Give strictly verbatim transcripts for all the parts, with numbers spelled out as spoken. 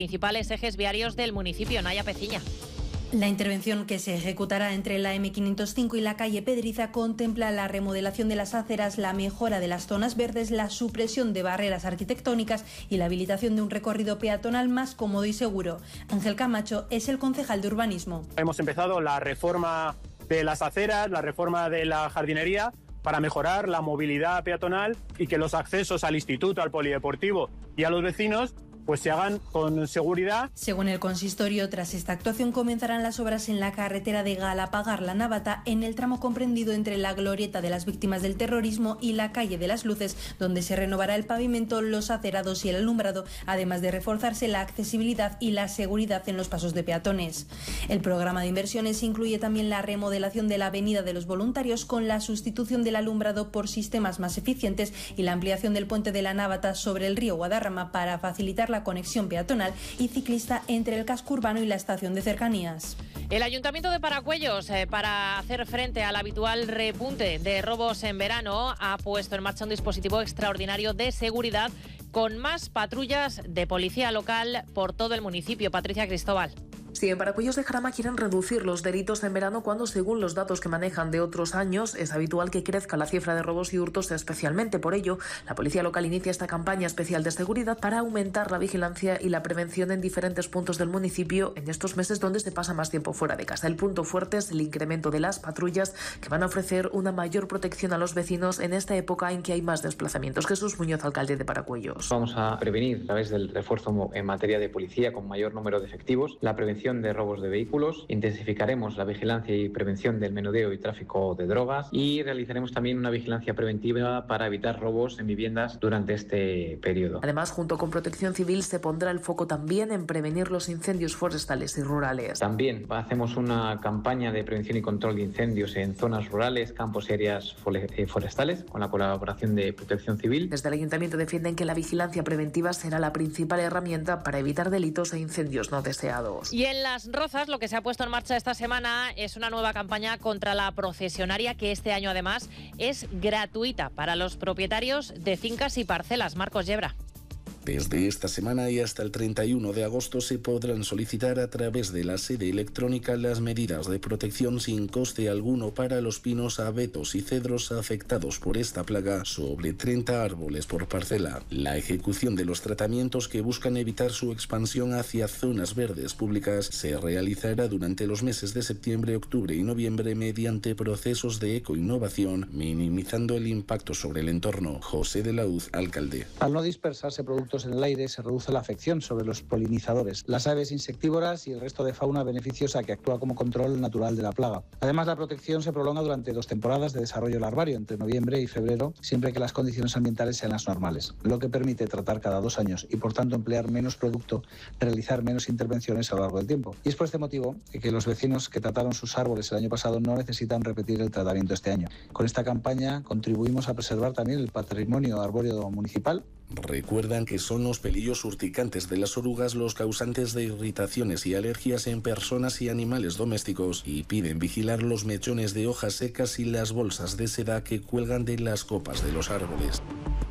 principales ejes viarios del municipio. Naya Peciña. La intervención, que se ejecutará entre la eme quinientos cinco y la calle Pedriza, contempla la remodelación de las aceras, la mejora de las zonas verdes, la supresión de barreras arquitectónicas y la habilitación de un recorrido peatonal más cómodo y seguro. Ángel Camacho es el concejal de urbanismo. Hemos empezado la reforma de las aceras, la reforma de la jardinería, para mejorar la movilidad peatonal y que los accesos al instituto, al polideportivo y a los vecinos pues se hagan con seguridad. Según el consistorio, tras esta actuación comenzarán las obras en la carretera de Galapagar-La Navata, en el tramo comprendido entre la glorieta de las víctimas del terrorismo y la calle de las Luces, donde se renovará el pavimento, los acerados y el alumbrado, además de reforzarse la accesibilidad y la seguridad en los pasos de peatones. El programa de inversiones incluye también la remodelación de la Avenida de los Voluntarios, con la sustitución del alumbrado por sistemas más eficientes y la ampliación del puente de la Navata sobre el río Guadarrama para facilitar la conexión peatonal y ciclista entre el casco urbano y la estación de cercanías. El Ayuntamiento de Paracuellos, eh, para hacer frente al habitual repunte de robos en verano, ha puesto en marcha un dispositivo extraordinario de seguridad con más patrullas de policía local por todo el municipio. Patricia Cristóbal. Sí, en Paracuellos de Jarama quieren reducir los delitos en verano cuando, según los datos que manejan de otros años, es habitual que crezca la cifra de robos y hurtos especialmente. Por ello, la policía local inicia esta campaña especial de seguridad para aumentar la vigilancia y la prevención en diferentes puntos del municipio en estos meses donde se pasa más tiempo fuera de casa. El punto fuerte es el incremento de las patrullas, que van a ofrecer una mayor protección a los vecinos en esta época en que hay más desplazamientos. Jesús Muñoz, alcalde de Paracuellos. Vamos a prevenir a través del refuerzo en materia de policía con mayor número de efectivos, la prevención de robos de vehículos, intensificaremos la vigilancia y prevención del menudeo y tráfico de drogas y realizaremos también una vigilancia preventiva para evitar robos en viviendas durante este periodo. Además, junto con Protección Civil, se pondrá el foco también en prevenir los incendios forestales y rurales. También hacemos una campaña de prevención y control de incendios en zonas rurales, campos y áreas forestales, con la colaboración de Protección Civil. Desde el Ayuntamiento defienden que la vigilancia preventiva será la principal herramienta para evitar delitos e incendios no deseados. Y en Las Rozas, lo que se ha puesto en marcha esta semana es una nueva campaña contra la procesionaria, que este año además es gratuita para los propietarios de fincas y parcelas. Marcos Yebra. Desde esta semana y hasta el treinta y uno de agosto se podrán solicitar a través de la sede electrónica las medidas de protección sin coste alguno para los pinos, abetos y cedros afectados por esta plaga, sobre treinta árboles por parcela. La ejecución de los tratamientos que buscan evitar su expansión hacia zonas verdes públicas se realizará durante los meses de septiembre, octubre y noviembre mediante procesos de ecoinnovación, minimizando el impacto sobre el entorno. José de la Hoz, alcalde. Al no dispersarse productos en el aire, se reduce la afección sobre los polinizadores, las aves insectívoras y el resto de fauna beneficiosa que actúa como control natural de la plaga. Además, la protección se prolonga durante dos temporadas de desarrollo larvario, entre noviembre y febrero, siempre que las condiciones ambientales sean las normales, lo que permite tratar cada dos años y, por tanto, emplear menos producto, realizar menos intervenciones a lo largo del tiempo. Y es por este motivo que los vecinos que trataron sus árboles el año pasado no necesitan repetir el tratamiento este año. Con esta campaña contribuimos a preservar también el patrimonio arbóreo municipal. Recuerdan que son los pelillos urticantes de las orugas los causantes de irritaciones y alergias en personas y animales domésticos, y piden vigilar los mechones de hojas secas y las bolsas de seda que cuelgan de las copas de los árboles.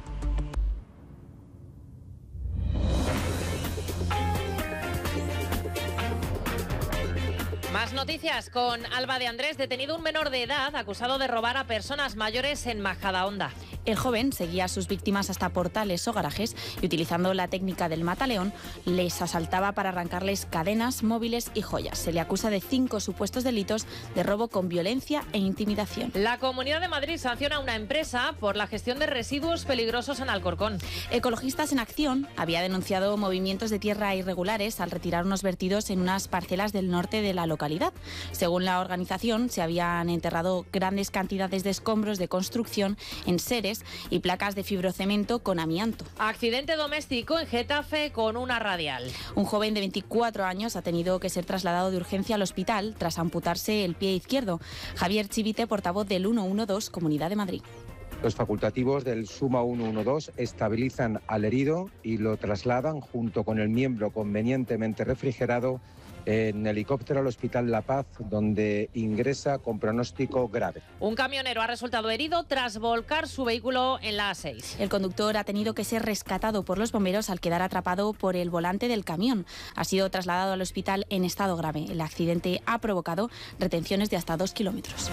Más noticias con Alba de Andrés. Detenido un menor de edad acusado de robar a personas mayores en Majadahonda. El joven seguía a sus víctimas hasta portales o garajes y, utilizando la técnica del mataleón, les asaltaba para arrancarles cadenas, móviles y joyas. Se le acusa de cinco supuestos delitos de robo con violencia e intimidación. La Comunidad de Madrid sanciona a una empresa por la gestión de residuos peligrosos en Alcorcón. Ecologistas en Acción había denunciado movimientos de tierra irregulares al retirar unos vertidos en unas parcelas del norte de la localidad. Según la organización, se habían enterrado grandes cantidades de escombros de construcción, enseres y placas de fibrocemento con amianto. Accidente doméstico en Getafe con una radial. Un joven de veinticuatro años ha tenido que ser trasladado de urgencia al hospital tras amputarse el pie izquierdo. Javier Chivite, portavoz del ciento doce, Comunidad de Madrid. Los facultativos del SUMA ciento doce estabilizan al herido y lo trasladan junto con el miembro convenientemente refrigerado en helicóptero al Hospital La Paz, donde ingresa con pronóstico grave. Un camionero ha resultado herido tras volcar su vehículo en la A seis. El conductor ha tenido que ser rescatado por los bomberos al quedar atrapado por el volante del camión. Ha sido trasladado al hospital en estado grave. El accidente ha provocado retenciones de hasta dos kilómetros.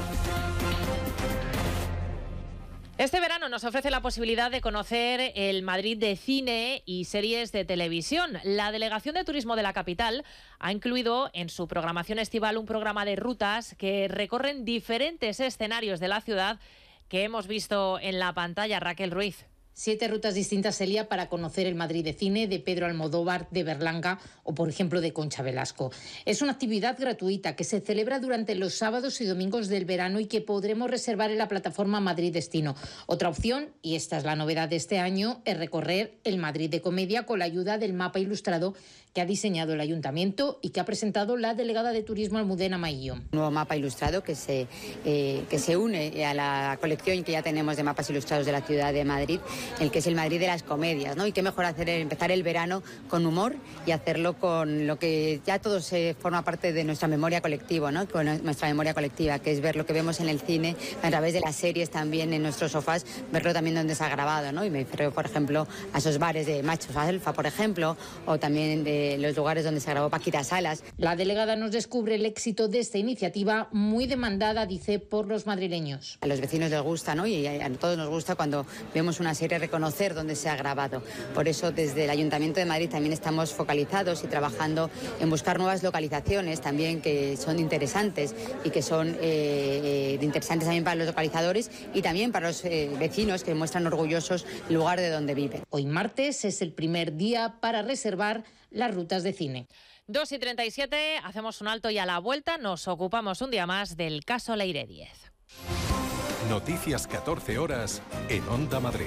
Este verano nos ofrece la posibilidad de conocer el Madrid de cine y series de televisión. La Delegación de Turismo de la capital ha incluido en su programación estival un programa de rutas que recorren diferentes escenarios de la ciudad que hemos visto en la pantalla. Raquel Ruiz. Siete rutas distintas, Elia, para conocer el Madrid de cine de Pedro Almodóvar, de Berlanga o, por ejemplo, de Concha Velasco. Es una actividad gratuita que se celebra durante los sábados y domingos del verano y que podremos reservar en la plataforma Madrid Destino. Otra opción, y esta es la novedad de este año, es recorrer el Madrid de comedia con la ayuda del mapa ilustrado que ha diseñado el Ayuntamiento y que ha presentado la delegada de Turismo, Almudena Maillo. Un nuevo mapa ilustrado que se, eh, que se une a la colección que ya tenemos de mapas ilustrados de la ciudad de Madrid, el que es el Madrid de las comedias, ¿no? Y qué mejor hacer empezar el verano con humor y hacerlo con lo que ya todo se forma parte de nuestra memoria colectiva, ¿no? Con nuestra memoria colectiva, que es ver lo que vemos en el cine, a través de las series también en nuestros sofás, verlo también donde se ha grabado, ¿no? Y me refiero, por ejemplo, a esos bares de Machos Alfa, por ejemplo, o también de los lugares donde se grabó Paquita Salas. La delegada nos descubre el éxito de esta iniciativa, muy demandada, dice, por los madrileños. A los vecinos les gusta, ¿no? Y a todos nos gusta cuando vemos una serie reconocer dónde se ha grabado. Por eso, desde el Ayuntamiento de Madrid también estamos focalizados y trabajando en buscar nuevas localizaciones también que son interesantes y que son eh, interesantes también para los localizadores y también para los eh, vecinos que muestran orgullosos el lugar de donde viven. Hoy martes es el primer día para reservar las rutas de cine. dos y treinta y siete, hacemos un alto y a la vuelta nos ocupamos un día más del caso Leire diez. Noticias catorce horas en Onda Madrid.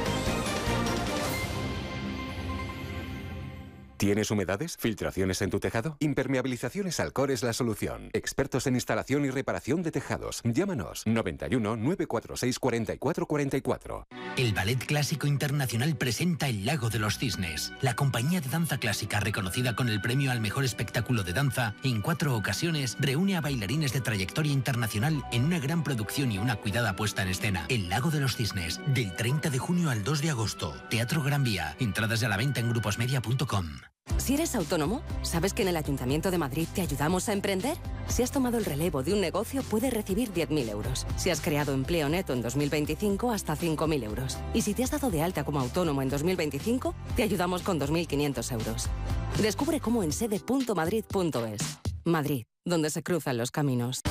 ¿Tienes humedades? ¿Filtraciones en tu tejado? Impermeabilizaciones Alcor es la solución. Expertos en instalación y reparación de tejados. Llámanos noventa y uno, nueve cuatro seis, cuarenta y cuatro cuarenta y cuatro. El Ballet Clásico Internacional presenta El Lago de los Cisnes. La compañía de danza clásica, reconocida con el premio al mejor espectáculo de danza, en cuatro ocasiones reúne a bailarines de trayectoria internacional en una gran producción y una cuidada puesta en escena. El Lago de los Cisnes, del treinta de junio al dos de agosto. Teatro Gran Vía. Entradas a la venta en gruposmedia punto com. Si eres autónomo, ¿sabes que en el Ayuntamiento de Madrid te ayudamos a emprender? Si has tomado el relevo de un negocio, puedes recibir diez mil euros. Si has creado empleo neto en dos mil veinticinco, hasta cinco mil euros. Y si te has dado de alta como autónomo en dos mil veinticinco, te ayudamos con dos mil quinientos euros. Descubre cómo en sede punto madrid punto es. Madrid, donde se cruzan los caminos.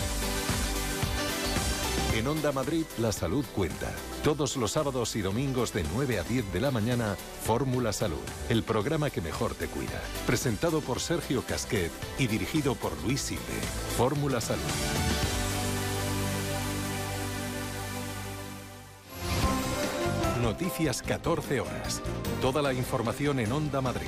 En Onda Madrid, la salud cuenta. Todos los sábados y domingos de nueve a diez de la mañana, Fórmula Salud, el programa que mejor te cuida. Presentado por Sergio Casquet y dirigido por Luis Silve. Fórmula Salud. Noticias catorce horas. Toda la información en Onda Madrid.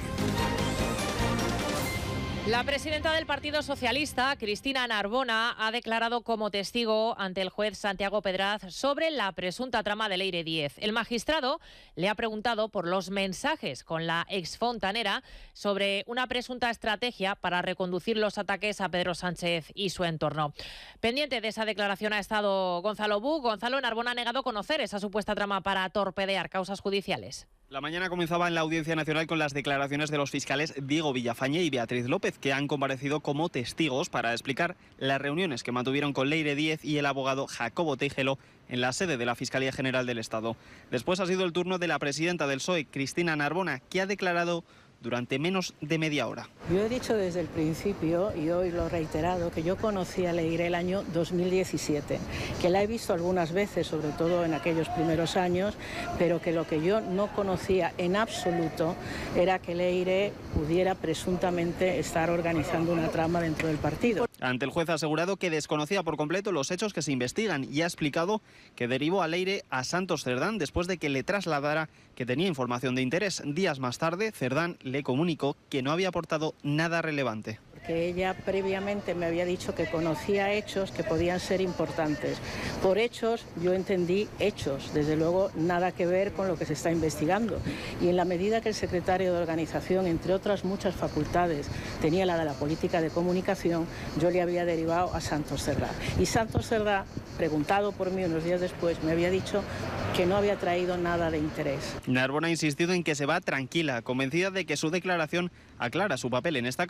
La presidenta del Partido Socialista, Cristina Narbona, ha declarado como testigo ante el juez Santiago Pedraz sobre la presunta trama de Leire diez. El magistrado le ha preguntado por los mensajes con la exfontanera sobre una presunta estrategia para reconducir los ataques a Pedro Sánchez y su entorno. Pendiente de esa declaración ha estado Gonzalo Bu. Gonzalo, Narbona ha negado conocer esa supuesta trama para torpedear causas judiciales. La mañana comenzaba en la Audiencia Nacional con las declaraciones de los fiscales Diego Villafañe y Beatriz López, que han comparecido como testigos para explicar las reuniones que mantuvieron con Leire diez y el abogado Jacobo Teijelo en la sede de la Fiscalía General del Estado. Después ha sido el turno de la presidenta del P S O E, Cristina Narbona, que ha declarado durante menos de media hora. Yo he dicho desde el principio, y hoy lo he reiterado, que yo conocí a Leire el año dos mil diecisiete, que la he visto algunas veces, sobre todo en aquellos primeros años, pero que lo que yo no conocía en absoluto era que Leire pudiera presuntamente estar organizando una trama dentro del partido. Ante el juez ha asegurado que desconocía por completo los hechos que se investigan y ha explicado que derivó a Leire a Santos Cerdán después de que le trasladara que tenía información de interés. Días más tarde, Cerdán le comunicó que no había aportado nada relevante. que ella previamente me había dicho que conocía hechos que podían ser importantes. Por hechos yo entendí hechos, desde luego nada que ver con lo que se está investigando. Y en la medida que el secretario de organización, entre otras muchas facultades, tenía la de la política de comunicación, yo le había derivado a Santos Cerdá. Y Santos Cerdá, preguntado por mí unos días después, me había dicho que no había traído nada de interés. Narbona ha insistido en que se va tranquila, convencida de que su declaración aclara su papel en esta causa.